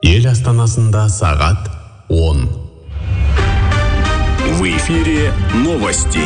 Ел астанасында сағат 10. В эфире новости.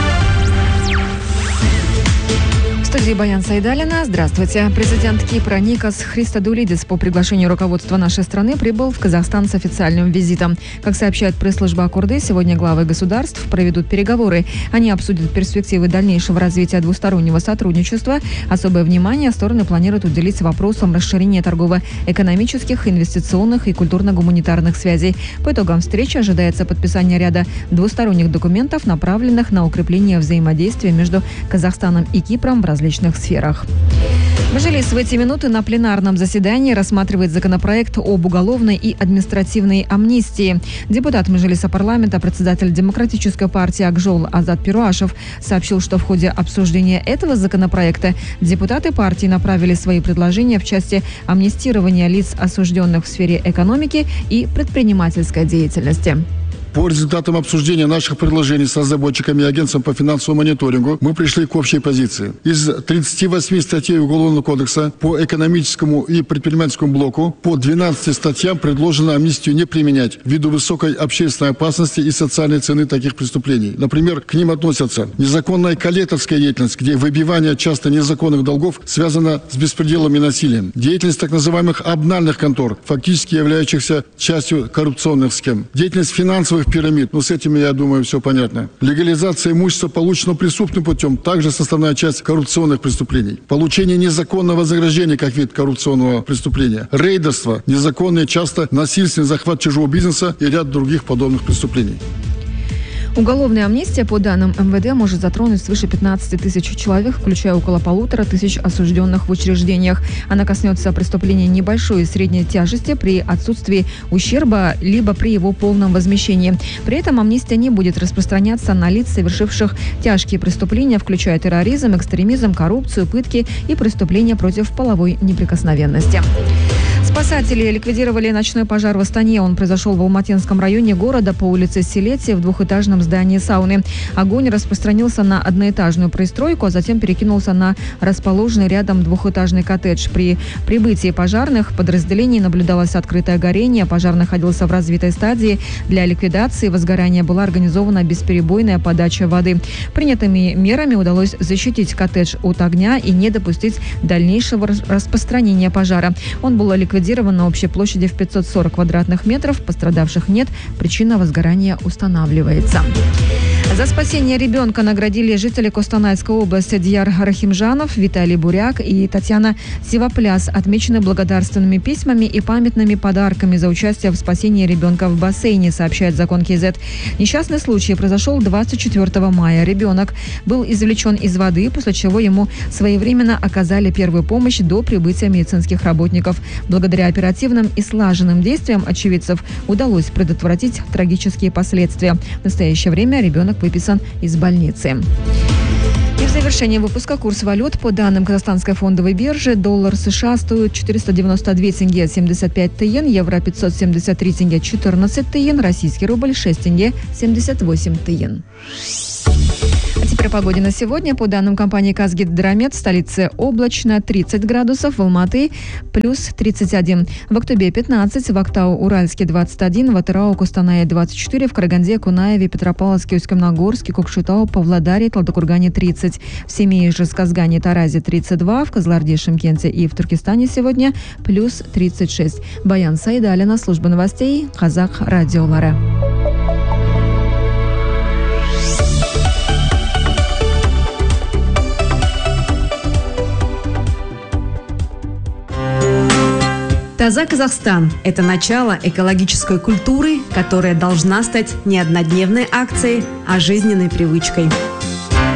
В студии Баян Сайдалина. Здравствуйте. Президент Кипра Никос Христодулидис по приглашению руководства нашей страны прибыл в Казахстан с официальным визитом. Как сообщает пресс-служба Акурды, сегодня главы государств проведут переговоры. Они обсудят перспективы дальнейшего развития двустороннего сотрудничества. Особое внимание стороны планируют уделить вопросам расширения торгово-экономических, инвестиционных и культурно-гуманитарных связей. По итогам встречи ожидается подписание ряда двусторонних документов, направленных на укрепление взаимодействия между Казахстаном и Кипром в различных сферах. Мажилис в эти минуты на пленарном заседании рассматривает законопроект об уголовной и административной амнистии. Депутат Мажилиса парламента, председатель Демократической партии Акжол Азат Пируашев сообщил, что в ходе обсуждения этого законопроекта депутаты партии направили свои предложения в части амнистирования лиц, осужденных в сфере экономики и предпринимательской деятельности. По результатам обсуждения наших предложений с разработчиками и агентством по финансовому мониторингу мы пришли к общей позиции. Из 38 статей Уголовного кодекса по экономическому и предпринимательскому блоку по 12 статьям предложено амнистию не применять ввиду высокой общественной опасности и социальной цены таких преступлений. Например, к ним относятся незаконная коллекторская деятельность, где выбивание часто незаконных долгов связано с беспределом и насилием. Деятельность так называемых обнальных контор, фактически являющихся частью коррупционных схем. Деятельность финансовых пирамид, с этим, я думаю, все понятно. Легализация имущества, полученного преступным путем, также составная часть коррупционных преступлений. Получение незаконного вознаграждения как вид коррупционного преступления. Рейдерство, незаконный, часто насильственный захват чужого бизнеса и ряд других подобных преступлений. Уголовная амнистия, по данным МВД, может затронуть свыше 15 тысяч человек, включая около 1500 осужденных в учреждениях. Она коснется преступлений небольшой и средней тяжести при отсутствии ущерба, либо при его полном возмещении. При этом амнистия не будет распространяться на лиц, совершивших тяжкие преступления, включая терроризм, экстремизм, коррупцию, пытки и преступления против половой неприкосновенности. Спасатели ликвидировали ночной пожар в Астане. Он произошел в Алматинском районе города по улице Селети в двухэтажном здании сауны. Огонь распространился на одноэтажную пристройку, а затем перекинулся на расположенный рядом двухэтажный коттедж. При прибытии пожарных подразделений наблюдалось открытое горение. Пожар находился в развитой стадии. Для ликвидации возгорания была организована бесперебойная подача воды. Принятыми мерами удалось защитить коттедж от огня и не допустить дальнейшего распространения пожара. Он был ликвидирован на общей площади в 540 квадратных метров. Пострадавших нет. Причина возгорания устанавливается. За спасение ребенка наградили жители Костанайской области Дьяр Рахимжанов, Виталий Буряк и Татьяна Сивопляс. Отмечены благодарственными письмами и памятными подарками за участие в спасении ребенка в бассейне, сообщает Закон КЗ. Несчастный случай произошел 24 мая. Ребенок был извлечен из воды, после чего ему своевременно оказали первую помощь до прибытия медицинских работников. Благодаря оперативным и слаженным действиям очевидцев удалось предотвратить трагические последствия. В настоящее время ребенок выписан из больницы. И в завершении выпуска курс валют. По данным Казахстанской фондовой биржи, доллар США стоит 492 тенге 75 тыен, евро 573 тенге 14 тыен, российский рубль 6 тенге 78 тыен. А теперь о погоде на сегодня. По данным компании «Казгидромет», в столице облачно 30 градусов, в Алматы плюс 31, в Актубе 15, в Актау-Уральске 21, в Атырау, Костанае 24, в Караганде, Кунаеве, Петропавловске, Усть-Каменогорске, Кокшетау, Павлодаре, Талдыкургане 30, в Семее, Жезказгане, Таразе 32, в Кызылорде, Шымкенте и в Туркестане сегодня плюс 36. Баян Сайдалина, служба новостей, Казах радиолары. Таза Казахстан – это начало экологической культуры, которая должна стать не однодневной акцией, а жизненной привычкой.